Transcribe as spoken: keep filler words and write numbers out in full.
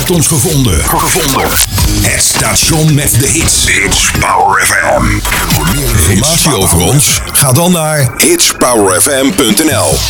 heeft ons gevonden. Gevonden. Het station met de hits. Hits Power F M. Voor meer informatie over ons, ga dan naar hits power f m punt n l.